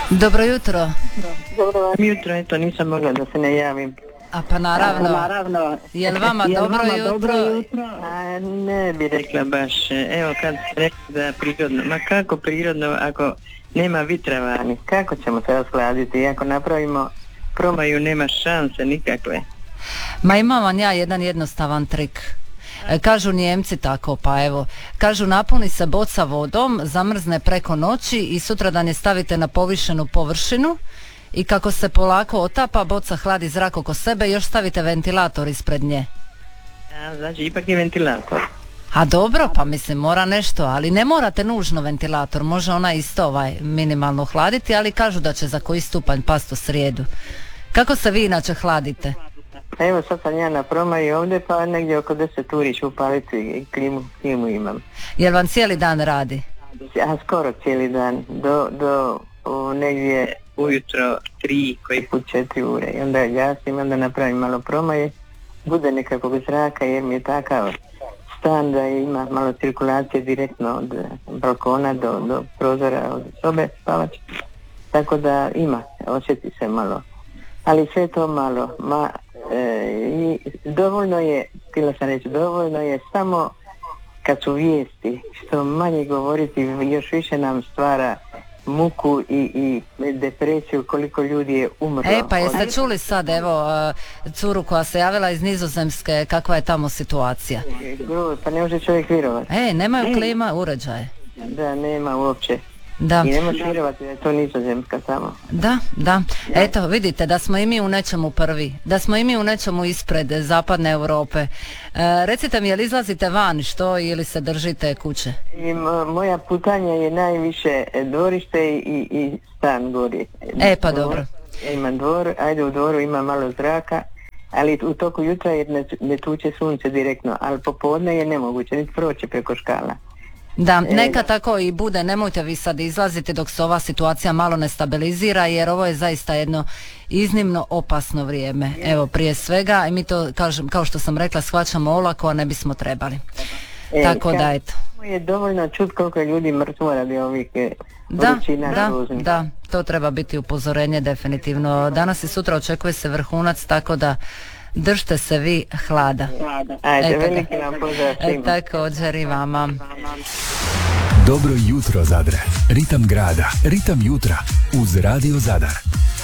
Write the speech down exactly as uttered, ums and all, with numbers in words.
Dobro jutro. Dobro vam jutro, eto nisam mogla da se ne javim. A pa naravno, A, naravno. je li vama Jel dobro vama jutro? Dobro jutro? A, ne bi rekla baš, evo kad ste rekli da prirodno, ma kako prirodno ako nema vitra vani, kako ćemo se oskladiti, ako napravimo promaju nema šanse nikakve. Ma imam vam ja jedan jednostavan trik. E, kažu Nijemci tako, pa evo, kažu napuni se boca vodom, zamrzne preko noći i sutradan je stavite na povišenu površinu i kako se polako otapa, boca hladi zrak oko sebe i još stavite ventilator ispred nje. A, znači ipak je ventilator. A dobro, pa mislim mora nešto, ali ne morate nužno ventilator, može ona isto ovaj minimalno hladiti, ali kažu da će za koji stupanj past u srijedu. Kako se vi inače hladite? Evo sad sam ja na promaju ovdje, pa negdje oko deset uri ću upaliti i klimu, klimu imam. Jel vam cijeli dan radi? A skoro cijeli dan, do, do o, negdje ujutro tri, koji put četiri ure. I onda gasim, onda napravim malo promaje, bude nekakvog zraka jer mi je takav stan da ima malo cirkulacije direktno od balkona do, do prozora, od sobe spavače. Tako da ima, osjeti se malo. Ali sve to malo, ma, e, i dovoljno je, htjela sam reći, dovoljno je samo kad su vijesti, što manje govoriti, još više nam stvara muku i, i depresiju koliko ljudi je umrlo. E pa jeste čuli sad evo curu koja se javila iz Nizozemske, kakva je tamo situacija? Pa ne može čovjek vjerovati. E, nemaju klima uređaje. Da, nema uopće. Da. I ne može vjerovati da je to Nizozemska samo. Da, da. Eto, vidite da smo i mi u nečemu prvi, da smo i mi u nečemu ispred zapadne Europe. E, recite mi, jel izlazite van što ili se držite kuće? I moja putanja je najviše dvorište i, i stan gori. E pa dobro. Ja imam dvor, ajde u dvoru ima malo zraka, ali u toku jutra jer ne, ne tuče sunce direktno, ali popodne je nemoguće, niti proći preko škala. Da, neka tako i bude, nemojte vi sad izlaziti dok se ova situacija malo ne stabilizira, jer ovo je zaista jedno iznimno opasno vrijeme. Evo, prije svega, i mi to, kažem, kao što sam rekla, shvaćamo olako, a ne bismo trebali. E, tako da, eto. Je dovoljno čut koliko je ljudi mrtvo radi ovih da, vrućina. Da, da, to treba biti upozorenje definitivno. Danas i sutra očekuje se vrhunac, tako da držite se vi hlada. Ajde, veliki nam pozdrav svima. Također i vama. Dobro jutro Zadre, ritam grada, ritam jutra uz Radio Zadar.